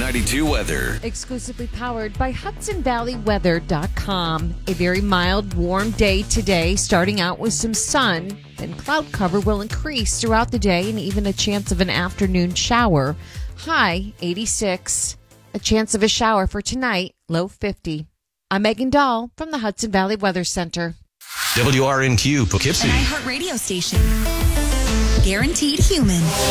92 weather. Exclusively powered by HudsonValleyWeather.com. A very mild, warm day today, starting out with some sun. Then cloud cover will increase throughout the day and even a chance of an afternoon shower. High 86. A chance of a shower for tonight, low 50. I'm Megan Dahl from the Hudson Valley Weather Center. WRNQ Poughkeepsie. An iHeart radio station. Guaranteed human.